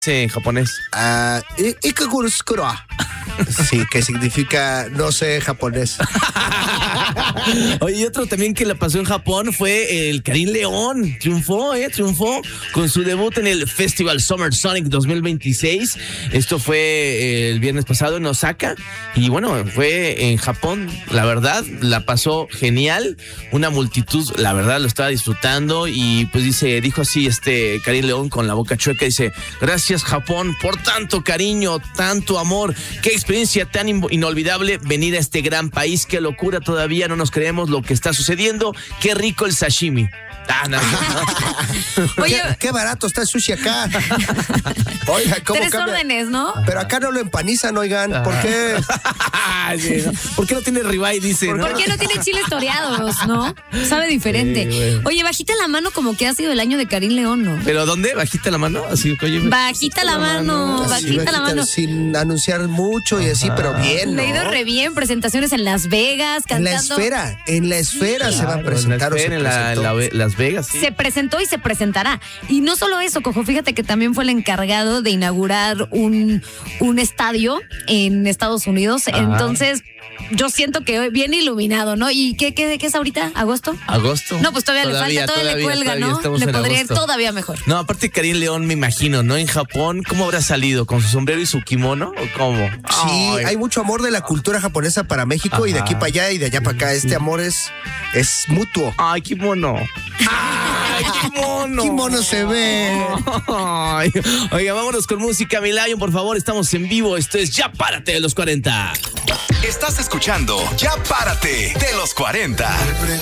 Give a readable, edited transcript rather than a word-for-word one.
en japonés? Ikakurusukura. Sí, que significa no sé japonés. Oye, y otro también que la pasó en Japón fue el Karim León. Triunfó con su debut en el Festival Summer Sonic 2026. Esto fue el viernes pasado en Osaka. Y bueno, fue en Japón. La verdad, la pasó genial. Una multitud, la verdad, lo estaba disfrutando. Y pues dijo así Karim León con la boca chueca. Dice, gracias Japón por tanto cariño, tanto amor. Qué experiencia tan inolvidable venir a este gran país. Qué locura, todavía no nos creemos lo que está sucediendo. Qué rico el sashimi. No. Oye, qué barato está el sushi acá. Oiga, ¿cómo 3 cambia? órdenes, ¿no? Pero acá no lo empanizan, oigan. ¿Por qué? Sí, ¿no? ¿Por qué no tiene ribeye? Dice, ¿no? ¿Por qué no tiene chiles toreados, no? Sabe diferente. Sí, bueno. Oye, bajita la mano como que ha sido el año de Karim León, ¿no? ¿Pero dónde? ¿Bajita la mano? Así, oye, Bajita la mano, Así, bajita la mano. Sin anunciar mucho y así, pero bien, ¿no? Le ha ido re bien, presentaciones en Las Vegas, cantando. En la esfera se va a presentar. En Las Vegas. Sí. Se presentó y se presentará. Y no solo eso, Cojo, fíjate que también fue el encargado de inaugurar un estadio en Estados Unidos. Ajá. Entonces, yo siento que bien iluminado, ¿no? ¿Y qué es ahorita? ¿Agosto? ¿Agosto? No, pues todavía le falta, todavía le cuelga, ¿no? Le podría ir todavía mejor. No, aparte Karim León, me imagino, ¿no? En Japón, ¿cómo habrá salido? ¿Con su sombrero y su kimono? ¿O cómo? Sí, hay mucho amor de la cultura japonesa para México. Ajá. Y de aquí para allá y de allá para acá. Este amor es mutuo. ¡Ay, kimono! ¡Ay, kimono! Kimono se ve. Ay, oiga, vámonos con música, mi Lion, por favor. Estamos en vivo. Esto es Ya Párate de los 40. Estás escuchando Ya Párate de los 40.